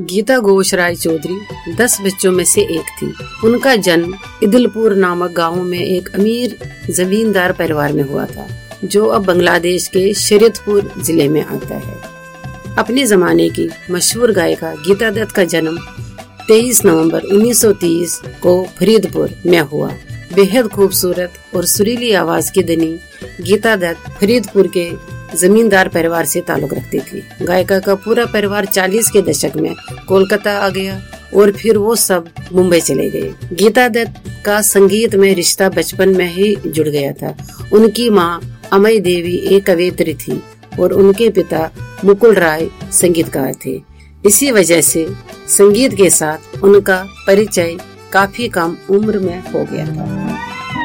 गीता घोष राय चौधरी 10 बच्चों में से एक थी। उनका जन्म इदलपुर नामक गांव में एक अमीर जमींदार परिवार में हुआ था, जो अब बांग्लादेश के शरीयतपुर जिले में आता है। अपने जमाने की मशहूर गायिका गीता दत्त का जन्म 23 नवंबर 1930 को फरीदपुर में हुआ। बेहद खूबसूरत और सुरीली आवाज की धनी गीता दत्त फरीदपुर के जमींदार परिवार से ताल्लुक रखती थी। गायिका का पूरा परिवार 40 के दशक में कोलकाता आ गया और फिर वो सब मुंबई चले गए। गीता दत्त का संगीत में रिश्ता बचपन में ही जुड़ गया था। उनकी माँ अमय देवी एक कवयित्री थी और उनके पिता मुकुल राय संगीतकार थे। इसी वजह से संगीत के साथ उनका परिचय काफी कम उम्र में हो गया था।